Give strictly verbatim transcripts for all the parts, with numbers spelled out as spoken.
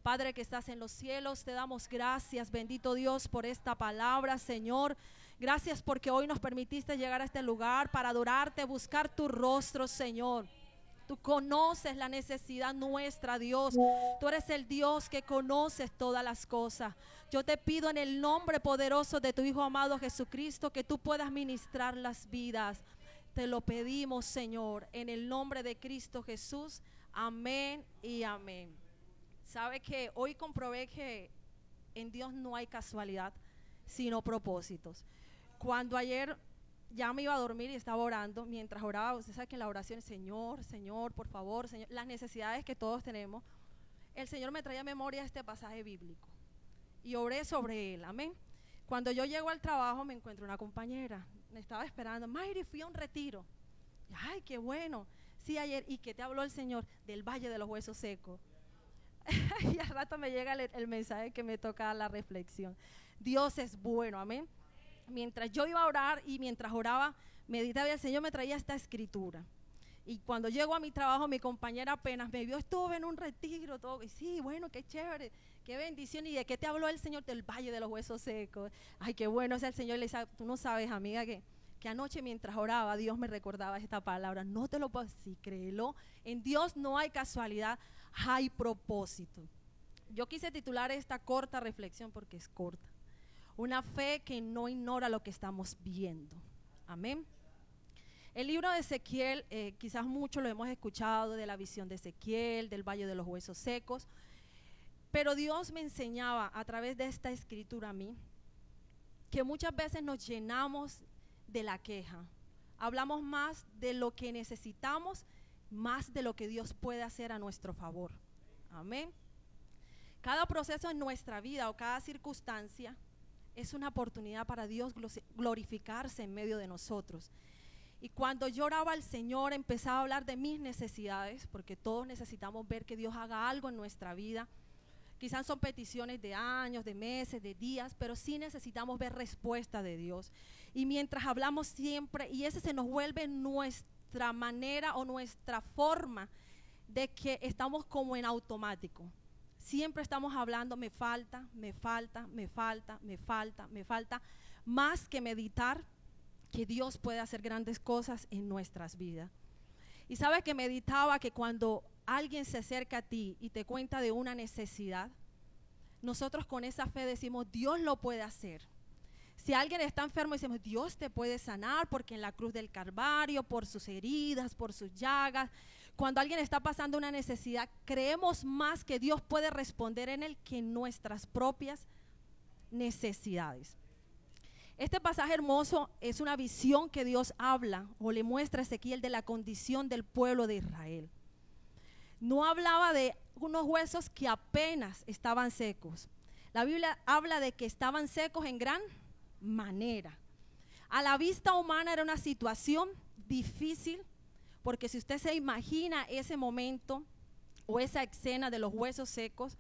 Padre que estás en los cielos, te damos gracias, bendito Dios, por esta palabra, Señor. Gracias porque hoy nos permitiste llegar a este lugar para adorarte, buscar tu rostro, Señor. Tú conoces la necesidad nuestra, Dios. Tú eres el Dios que conoces todas las cosas. Yo te pido en el nombre poderoso de tu Hijo amado Jesucristo que tú puedas ministrar las vidas. Te lo pedimos, Señor, en el nombre de Cristo Jesús. Amén y amén. Sabe que hoy comprobé que en Dios no hay casualidad, sino propósitos. Cuando ayer ya me iba a dormir y estaba orando, mientras oraba, usted sabe que en la oración, Señor, Señor, por favor, Señor, las necesidades que todos tenemos, el Señor me traía a memoria este pasaje bíblico y oré sobre él, amén. Cuando yo llego al trabajo me encuentro una compañera, me estaba esperando, Mayri, fui a un retiro. Ay, qué bueno. Sí, ayer. ¿Y qué te habló el Señor? Del Valle de los Huesos Secos. Y al rato me llega el, el mensaje que me toca la reflexión. Dios es bueno, amén. Mientras yo iba a orar y mientras oraba, meditaba y el Señor me traía esta escritura. Y cuando llego a mi trabajo, mi compañera apenas me vio, estuve en un retiro, todo, y sí, bueno, qué chévere, qué bendición. ¿Y de qué te habló el Señor? Del Valle de los Huesos Secos. Ay, qué bueno es el Señor. Le dice, tú no sabes, amiga, que, que anoche mientras oraba, Dios me recordaba esta palabra. No te lo puedo decir, créelo. En Dios no hay casualidad, hay propósito. Yo quise titular esta corta reflexión porque es corta. Una fe que no ignora lo que estamos viendo. Amén. El libro de Ezequiel, eh, quizás mucho lo hemos escuchado, de la visión de Ezequiel, del Valle de los Huesos Secos. Pero Dios me enseñaba a través de esta escritura a mí, que muchas veces nos llenamos de la queja. Hablamos más de lo que necesitamos, más de lo que Dios puede hacer a nuestro favor. Amén. Cada proceso en nuestra vida o cada circunstancia es una oportunidad para Dios glorificarse en medio de nosotros. Y cuando yo oraba al Señor, empezaba a hablar de mis necesidades, porque todos necesitamos ver que Dios haga algo en nuestra vida. Quizás son peticiones de años, de meses, de días, pero sí necesitamos ver respuesta de Dios. Y mientras hablamos siempre, y ese se nos vuelve nuestra manera o nuestra forma de que estamos como en automático. Siempre estamos hablando, me falta, me falta, me falta, me falta, me falta, más que meditar que Dios puede hacer grandes cosas en nuestras vidas. Y sabes que meditaba que cuando alguien se acerca a ti y te cuenta de una necesidad, nosotros con esa fe decimos, Dios lo puede hacer. Si alguien está enfermo, decimos, Dios te puede sanar, porque en la cruz del Calvario, por sus heridas, por sus llagas. Cuando alguien está pasando una necesidad, creemos más que Dios puede responder en él que en nuestras propias necesidades. Este pasaje hermoso es una visión que Dios habla o le muestra a Ezequiel de la condición del pueblo de Israel. No hablaba de unos huesos que apenas estaban secos. La Biblia habla de que estaban secos en gran manera. A la vista humana era una situación difícil, porque si usted se imagina ese momento o esa escena de los huesos secos,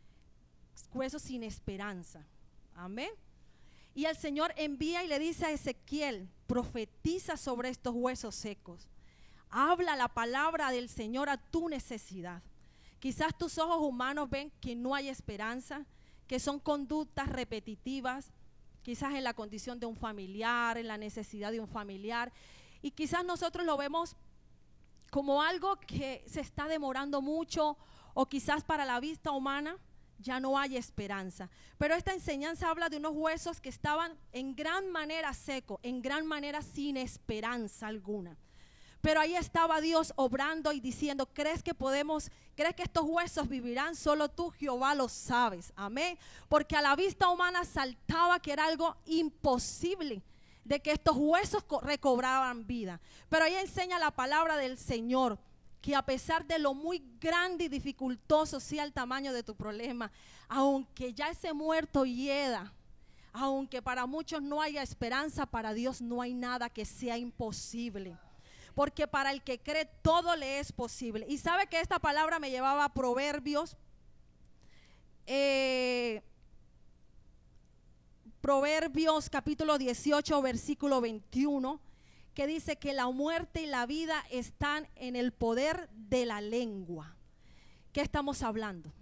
huesos sin esperanza. Amén. Y el Señor envía y le dice a Ezequiel, profetiza sobre estos huesos secos. Habla la palabra del Señor a tu necesidad. Quizás tus ojos humanos ven que no hay esperanza, que son conductas repetitivas, quizás en la condición de un familiar, en la necesidad de un familiar. Y quizás nosotros lo vemos como algo que se está demorando mucho, o quizás para la vista humana ya no hay esperanza. Pero esta enseñanza habla de unos huesos que estaban en gran manera secos, en gran manera sin esperanza alguna. Pero ahí estaba Dios obrando y diciendo, ¿crees que podemos, crees que estos huesos vivirán? Solo tú, Jehová, lo sabes. Amén. Porque a la vista humana saltaba que era algo imposible de que estos huesos recobraban vida. Pero ahí enseña la palabra del Señor, que a pesar de lo muy grande y dificultoso sea el tamaño de tu problema, aunque ya ese muerto hieda, aunque para muchos no haya esperanza, para Dios no hay nada que sea imposible. Porque para el que cree todo le es posible. Y sabe que esta palabra me llevaba a Proverbios, eh, Proverbios capítulo dieciocho, versículo veintiuno, que dice que la muerte y la vida están en el poder de la lengua. ¿Qué estamos hablando?